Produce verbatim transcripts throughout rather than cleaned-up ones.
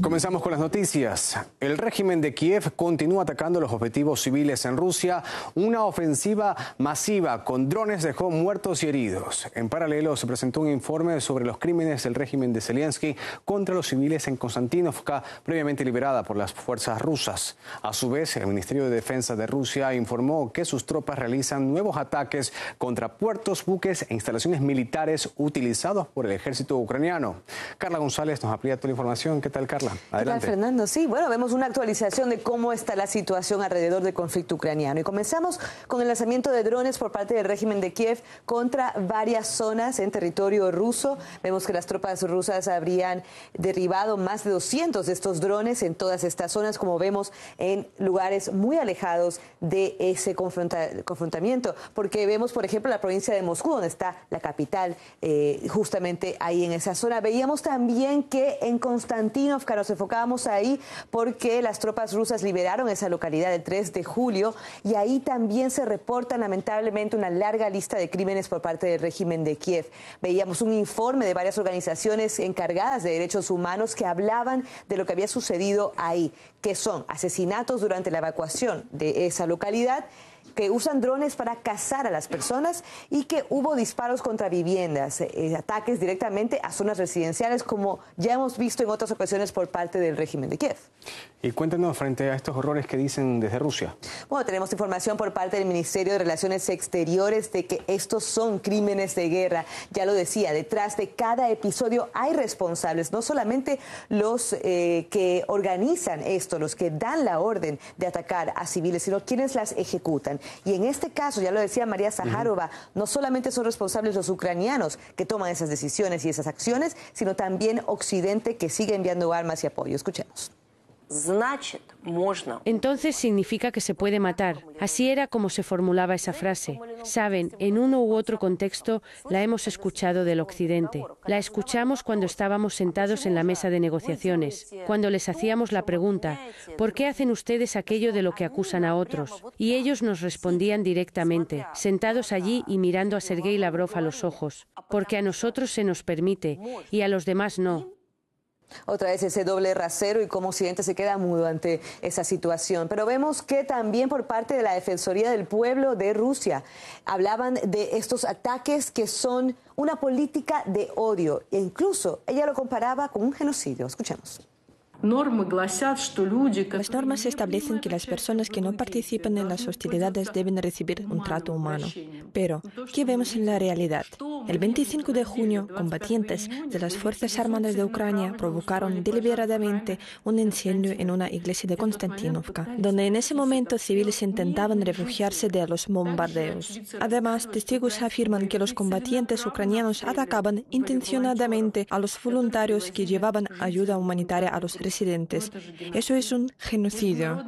Comenzamos con las noticias. El régimen de Kiev continúa atacando los objetivos civiles en Rusia. Una ofensiva masiva con drones dejó muertos y heridos. En paralelo, se presentó un informe sobre los crímenes del régimen de Zelensky contra los civiles en Konstantinovka, previamente liberada por las fuerzas rusas. A su vez, el Ministerio de Defensa de Rusia informó que sus tropas realizan nuevos ataques contra puertos, buques e instalaciones militares utilizados por el ejército ucraniano. Carla González nos amplía toda la información. ¿Qué tal, Carla? Adelante. ¿Qué tal, Fernando? Sí, bueno, vemos una actualización de cómo está la situación alrededor del conflicto ucraniano. Y comenzamos con el lanzamiento de drones por parte del régimen de Kiev contra varias zonas en territorio ruso. Vemos que las tropas rusas habrían derribado más de doscientos de estos drones en todas estas zonas, como vemos en lugares muy alejados de ese confronta confrontamiento. Porque vemos, por ejemplo, la provincia de Moscú, donde está la capital, eh, justamente ahí en esa zona. Veíamos también que en Konstantinovka nos enfocábamos ahí porque las tropas rusas liberaron esa localidad el tres de julio y ahí también se reporta lamentablemente una larga lista de crímenes por parte del régimen de Kiev. Veíamos un informe de varias organizaciones encargadas de derechos humanos que hablaban de lo que había sucedido ahí, que son asesinatos durante la evacuación de esa localidad, que usan drones para cazar a las personas y que hubo disparos contra viviendas, eh, ataques directamente a zonas residenciales, como ya hemos visto en otras ocasiones por parte del régimen de Kiev. Y cuéntanos frente a estos horrores que dicen desde Rusia. Bueno, tenemos información por parte del Ministerio de Relaciones Exteriores de que estos son crímenes de guerra. Ya lo decía, detrás de cada episodio hay responsables, no solamente los eh, que organizan esto, los que dan la orden de atacar a civiles, sino quienes las ejecutan. Y en este caso, ya lo decía María Zaharova, uh-huh. no solamente son responsables los ucranianos que toman esas decisiones y esas acciones, sino también Occidente, que sigue enviando armas y apoyo. Escuchemos. Entonces significa que se puede matar. Así era como se formulaba esa frase. Saben, en uno u otro contexto la hemos escuchado del Occidente. La escuchamos cuando estábamos sentados en la mesa de negociaciones, cuando les hacíamos la pregunta, ¿por qué hacen ustedes aquello de lo que acusan a otros? Y ellos nos respondían directamente, sentados allí y mirando a Sergei Lavrov a los ojos, porque a nosotros se nos permite y a los demás no. Otra vez ese doble rasero y cómo Occidente se queda mudo ante esa situación. Pero vemos que también por parte de la Defensoría del Pueblo de Rusia hablaban de estos ataques que son una política de odio. E incluso ella lo comparaba con un genocidio. Escuchemos. Las normas establecen que las personas que no participan en las hostilidades deben recibir un trato humano. Pero, ¿qué vemos en la realidad? El veinticinco de junio, combatientes de las Fuerzas Armadas de Ucrania provocaron deliberadamente un incendio en una iglesia de Konstantinovka, donde en ese momento civiles intentaban refugiarse de los bombardeos. Además, testigos afirman que los combatientes ucranianos atacaban intencionadamente a los voluntarios que llevaban ayuda humanitaria a los residentes. Eso es un genocidio.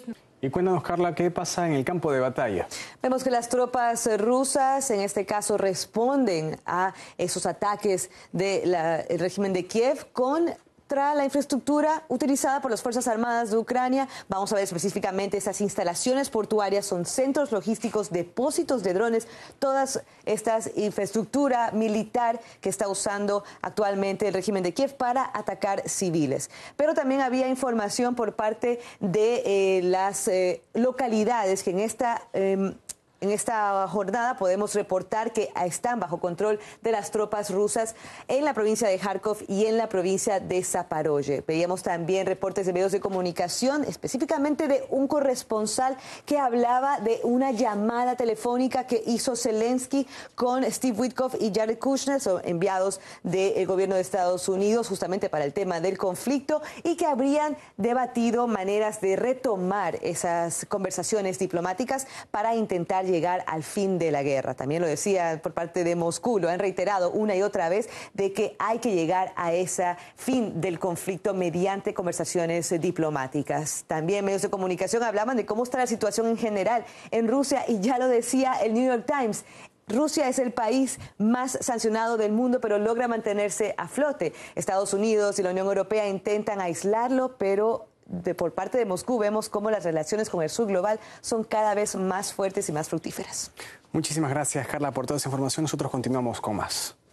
Y cuéntanos, Carla, ¿qué pasa en el campo de batalla? Vemos que las tropas rusas, en este caso, responden a esos ataques del régimen de Kiev con contra la infraestructura utilizada por las Fuerzas Armadas de Ucrania. Vamos a ver específicamente esas instalaciones portuarias, son centros logísticos, depósitos de drones, todas estas infraestructura militar que está usando actualmente el régimen de Kiev para atacar civiles. Pero también había información por parte de eh, las eh, localidades que en esta... Eh, En esta jornada podemos reportar que están bajo control de las tropas rusas en la provincia de Kharkov y en la provincia de Zaporozhye. Veíamos también reportes de medios de comunicación, específicamente de un corresponsal que hablaba de una llamada telefónica que hizo Zelensky con Steve Witkoff y Jared Kushner, son enviados del gobierno de Estados Unidos justamente para el tema del conflicto, y que habrían debatido maneras de retomar esas conversaciones diplomáticas para intentar llegar al fin de la guerra. También lo decía por parte de Moscú, lo han reiterado una y otra vez, de que hay que llegar a ese fin del conflicto mediante conversaciones diplomáticas. También medios de comunicación hablaban de cómo está la situación en general en Rusia, y ya lo decía el New York Times. Rusia es el país más sancionado del mundo, pero logra mantenerse a flote. Estados Unidos y la Unión Europea intentan aislarlo, pero de, por parte de Moscú vemos cómo las relaciones con el sur global son cada vez más fuertes y más fructíferas. Muchísimas gracias, Carla, por toda esa información. Nosotros continuamos con más.